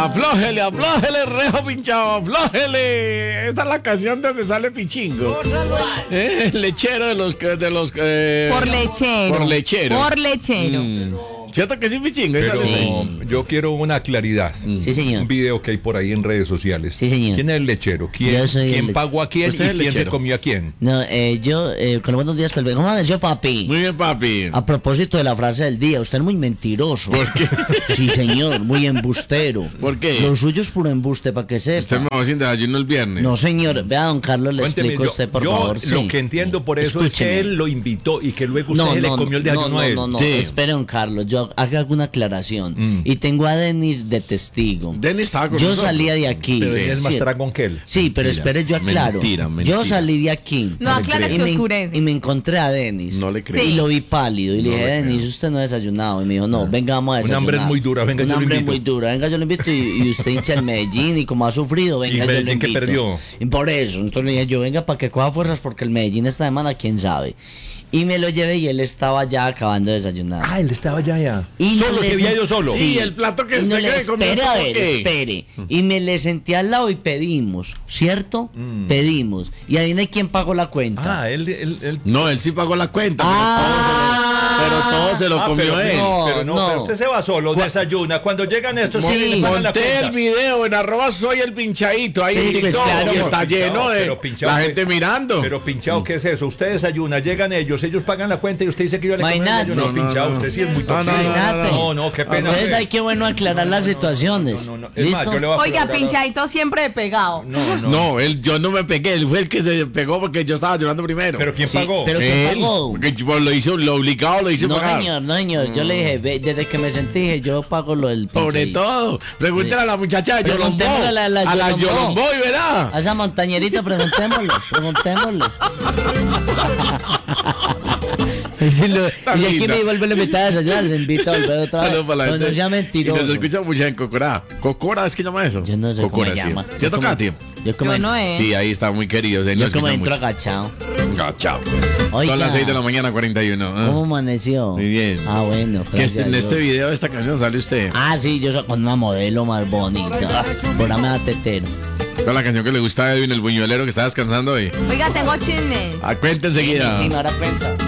aflójele, aflójele, rejo pinchado, aflójele. Esta es la canción donde sale Pichingo. El lechero de los Por lechero. Por lechero. Por lechero. ¿Cierto que sí, Pichingo? Pero Sí. yo quiero una claridad. Sí, señor. Un video que hay por ahí en redes sociales. Sí, señor. ¿Quién es el lechero? Yo ¿Quién soy el pagó a quién y Usted es el quién se lechero. comió a quién? No, yo, con los buenos días, pues, ¿cómo amaneció, papi? Muy bien, papi. A propósito de la frase del día, usted es muy mentiroso. ¿Por qué? Sí, señor, muy embustero. ¿Por qué? Lo suyo es puro embuste, para que sepa. Usted me va sin desayuno el viernes. No, señor, vea, don Carlos, le Cuénteme, explico a usted, por yo favor. lo sí. que entiendo por eso es Escúcheme. que él lo invitó y que luego usted le comió el desayuno a él. No, Sí. espere, don Carlos, yo haga una aclaración. Y tengo a Denis de testigo. Denis estaba con Yo nosotros. salía de aquí. Pero sí, él es más sí. tragón que él. Sí, pero Mentira, espere, yo aclaro. mentira. Yo salí de aquí. No, aclara y que me, oscurece. y me encontré a Denis. No le creo. Y lo vi pálido. Y le No dije, le Denis, usted no ha desayunado. Y me dijo, no, venga, vamos a Un desayunar. hambre es muy dura, venga, Un yo lo hambre invito. muy dura, venga, yo lo invito. Y usted hincha el Medellín. Y como ha sufrido, venga, yo lo Medellín que invito. perdió. Y por eso, entonces le dije yo, venga, para que coja fuerzas, porque el Medellín esta semana, quién sabe. Y me lo llevé y él estaba ya acabando de desayunar. Ah, él estaba ya. Y no Solo le se había sen- ido solo. Sí, el plato que y no usted le cree comió. espere, a ¿por ver, qué? espere. Y me le senté al lado y pedimos, ¿cierto? Pedimos. Y adivine quién pagó la cuenta. Ah, él. No, él sí pagó la cuenta. Ah. Pero todo se lo comió pero, él. No, pero no, no. pero usted se va solo, desayuna. Cuando llegan estos, Sí, le pagan la Monté cuenta. el video en @ soy el pinchadito ahí Sí, en pues TikTok claro, y está Pinchado, lleno de pero pinchado, la ¿qué? gente mirando. Pero pinchado, ¿qué es eso? Usted desayuna, llegan ellos pagan la cuenta y usted dice que yo le comí el Imagínate. desayuno. No, Pinchado, no. usted sí es muy No, no, tóxico. Imagínate. No, qué pena. Entonces pues. hay que bueno aclarar las situaciones. No. Es más, ¿Listo? yo le voy a Oiga, colaborar. pinchadito siempre pegado. No, yo no me pegué, él fue el que se pegó porque yo estaba llorando primero. Pero ¿quién Sí, pagó? pero ¿quién él, pagó? porque lo hizo, lo obligado lo hice No, pagar. señor, no, señor. Yo le dije, desde que me sentí, dije, yo pago lo del Sobre pinchadito. todo, pregúntale a la muchacha de Yolombó. Preguntémosle a la A la Yolombó. Yolombó y verá. A esa montañerita, preguntémosle. Y si aquí linda. me vuelve a invitar a desayunar, se invita a volver otra vez. Saludos para la No, gente. no sea Y mentiroso. nos escucha mucha en Cocora. ¿Cocora es que llama eso? Yo no sé Cocora, cómo se llama. sí. ¿Cierto, Katy? Yo como, Yo no es. Sí, ahí está muy querido. Él yo nos como escucha entro mucho. agachado. Chao. Oiga. Son las 6 de la mañana, 41. ¿eh? ¿Cómo amaneció? Muy bien. Ah, bueno. Que gracias en a este Dios. video de esta canción sale usted. Ah, sí, yo soy con una modelo más bonita. Por me da tetero. Esta es la canción que le gusta a Edwin, el buñuelero que está descansando hoy. Oiga, tengo chisme. A cuenta enseguida. Sí, me dará cuenta.